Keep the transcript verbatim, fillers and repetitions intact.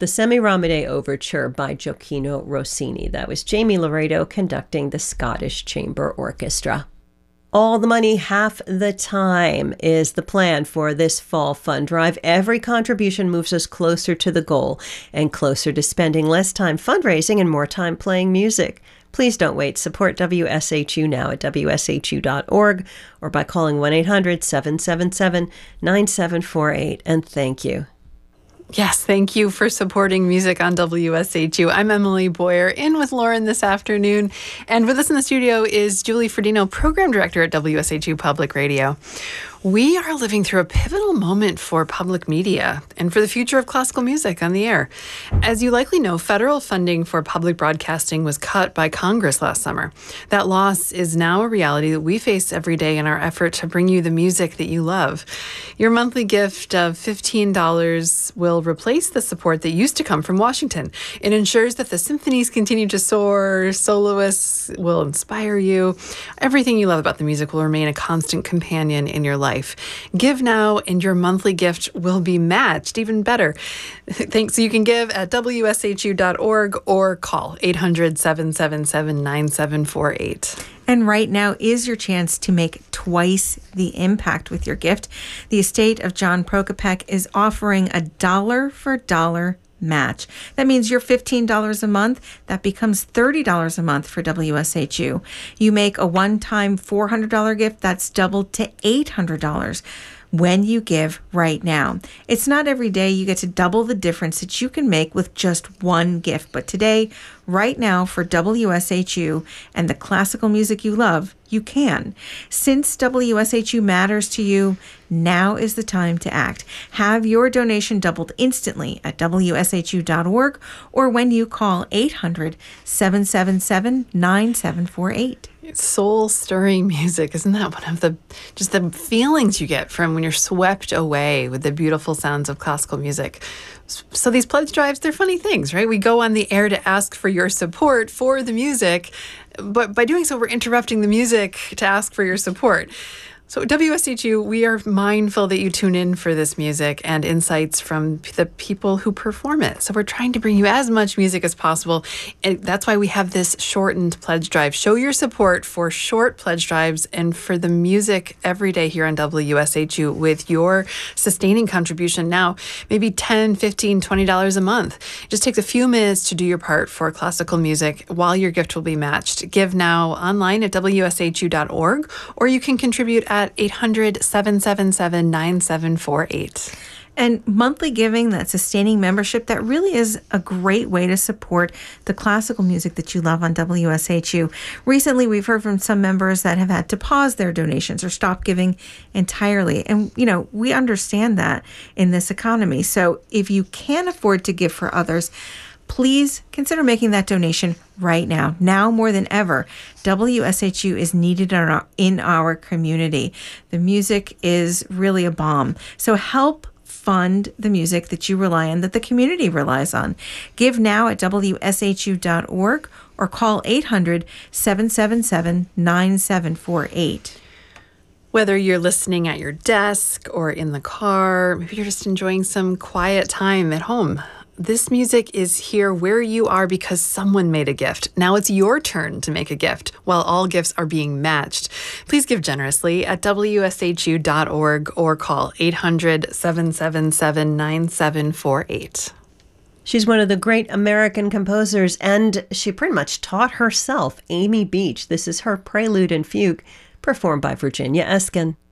the Semiramide Overture by Gioacchino Rossini. That was Jamie Laredo conducting the Scottish Chamber Orchestra. All the money, half the time is the plan for this fall fund drive. Every contribution moves us closer to the goal and closer to spending less time fundraising and more time playing music. Please don't wait. Support W S H U now at W S H U dot org or by calling one eight hundred seven seven seven nine seven four eight. And thank you. Yes, thank you for supporting music on W S H U. I'm Emily Boyer, in with Lauren this afternoon. And with us in the studio is Julie Ferdino, Program Director at W S H U Public Radio. We are living through a pivotal moment for public media and for the future of classical music on the air. As you likely know, federal funding for public broadcasting was cut by Congress last summer. That loss is now a reality that we face every day in our effort to bring you the music that you love. Your monthly gift of fifteen dollars will replace the support that used to come from Washington. It ensures that the symphonies continue to soar, soloists will inspire you. Everything you love about the music will remain a constant companion in your life. Give now and your monthly gift will be matched, even better. Thanks. So you can give at W S H U dot org or call eight hundred seven seven seven nine seven four eight. And right now is your chance to make twice the impact with your gift. The estate of John Prokopec is offering a dollar for dollar match. That means your fifteen dollars a month, that becomes thirty dollars a month for W S H U. You make a one-time four hundred dollars gift, that's doubled to eight hundred dollars when you give right now. It's not every day you get to double the difference that you can make with just one gift, but today, right now, for W S H U and the classical music you love, you can. Since W S H U matters to you, now is the time to act. Have your donation doubled instantly at W S H U dot org or when you call eight hundred seven seven seven nine seven four eight. Soul-stirring music, isn't that one of the just the feelings you get from when you're swept away with the beautiful sounds of classical music? So these pledge drives, they're funny things, right? We go on the air to ask for your support for the music, but by doing so, we're interrupting the music to ask for your support. So at W S H U, we are mindful that you tune in for this music and insights from the people who perform it. So we're trying to bring you as much music as possible. And that's why we have this shortened pledge drive. Show your support for short pledge drives and for the music every day here on W S H U with your sustaining contribution now, maybe ten, fifteen, twenty dollars a month. It just takes a few minutes to do your part for classical music while your gift will be matched. Give now online at W S H U dot org, or you can contribute at eight hundred seven seven seven nine seven four eight. And monthly giving, that sustaining membership, that really is a great way to support the classical music that you love on W S H U. Recently, we've heard from some members that have had to pause their donations or stop giving entirely. And, you know, we understand that in this economy. So if you can afford to give for others, please consider making that donation right now. Now more than ever, W S H U is needed in our, in our community. The music is really a bomb. So help fund the music that you rely on, that the community relies on. Give now at W S H U dot org or call eight hundred seven seven seven nine seven four eight. Whether you're listening at your desk or in the car, maybe you're just enjoying some quiet time at home, this music is here where you are because someone made a gift. Now it's your turn to make a gift while all gifts are being matched. Please give generously at W S H U dot org or call eight hundred seven seven seven nine seven four eight. She's one of the great American composers, and she pretty much taught herself, Amy Beach. This is her Prelude and Fugue, performed by Virginia Eskin.